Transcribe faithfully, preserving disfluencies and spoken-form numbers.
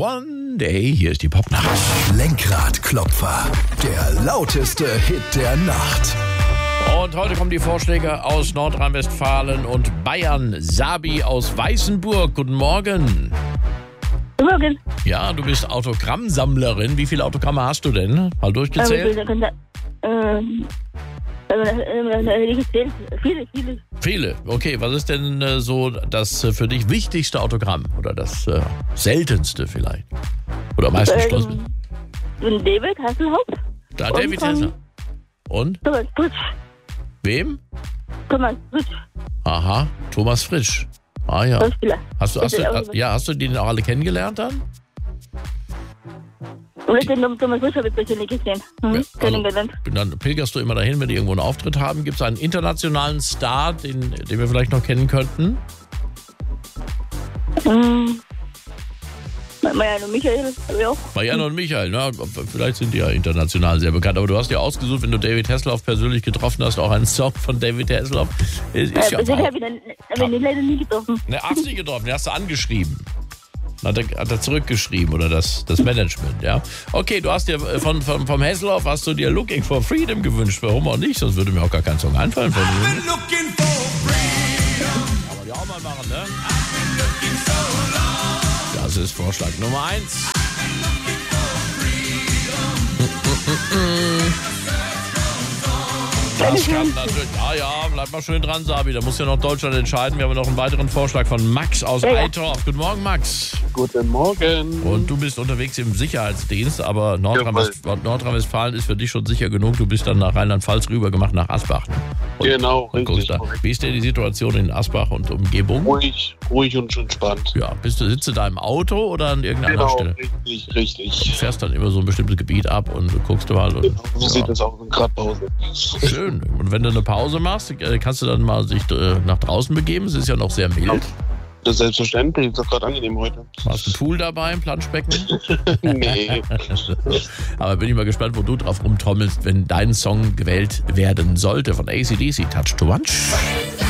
One Day. Hier ist die Popnacht. Lenkradklopfer, der lauteste Hit der Nacht. Und heute kommen die Vorschläge aus Nordrhein-Westfalen und Bayern. Sabi aus Weißenburg, guten Morgen. Guten Morgen. Ja, du bist Autogrammsammlerin. Wie viele Autogramme hast du denn? Mal durchgezählt? Ähm, Viele, viele. Viele. Okay, was ist denn äh, so das äh, für dich wichtigste Autogramm? Oder das äh, seltenste vielleicht? Oder am meisten stolz bist? Von David Hasselhoff. Da, und David von Hasselhoff. Und? Thomas Fritsch. Wem? Thomas Fritsch. Aha, Thomas Fritsch. Ah ja. Schauspieler. Hast du, hast du, Bitte, hast, ja, hast du die denn auch alle kennengelernt dann? Und den Thomas Fritsch habe ich persönlich gesehen. Mhm. Ja, Kennengelernt. also, dann pilgerst du immer dahin, wenn die irgendwo einen Auftritt haben. Gibt es einen internationalen Star, den, den wir vielleicht noch kennen könnten? Mhm. Marianne und Michael habe ich auch. Marianne und Michael, na, vielleicht sind die ja international sehr bekannt. Aber du hast ja ausgesucht, wenn du David Hasselhoff persönlich getroffen hast, auch einen Song von David Hasselhoff. Ist, ist Äh, ja persönlich habe ich, dann- hab ich ihn leider nie getroffen. Ne, hast du nie getroffen, den hast du angeschrieben. Hat er, hat er zurückgeschrieben oder das, das Management, ja. Okay, du hast dir von, von, vom Hasselhoff hast du dir Looking for Freedom gewünscht. Warum auch nicht? Sonst würde mir auch gar kein Song einfallen von ihm. Kann man ja auch mal machen, ne? Das ist Vorschlag Nummer eins. Das kann natürlich. Ja, ja, bleib mal schön dran, Sabi. Da muss ja noch Deutschland entscheiden. Wir haben noch einen weiteren Vorschlag von Max aus Ja, ja. Eitorf. Guten Morgen, Max. Guten Morgen. Und du bist unterwegs im Sicherheitsdienst, aber Nordrhein-West- Nordrhein-Westfalen ist für dich schon sicher genug. Du bist dann nach Rheinland-Pfalz rübergemacht, nach Asbach. Und, Genau, und guckst richtig. da. Wie ist denn die Situation in Asbach und Umgebung? Ruhig, ruhig und entspannt. Ja, bist du, sitzt du da im Auto oder an irgendeiner Genau, anderen Stelle? richtig, Du richtig. fährst dann immer so ein bestimmtes Gebiet ab und du guckst du mal. Und, Genau, so ja. sieht es aus in Gradpause. Schön. Und wenn du eine Pause machst, äh, kannst du dann mal sich äh, nach draußen begeben. Es ist ja noch sehr mild. Das ist selbstverständlich, das ist gerade angenehm heute. Hast du ein Pool dabei, ein Planschbecken? Nee. Aber bin ich mal gespannt, wo du drauf rumtrommelst, wenn dein Song gewählt werden sollte von A C D C, Touch to One.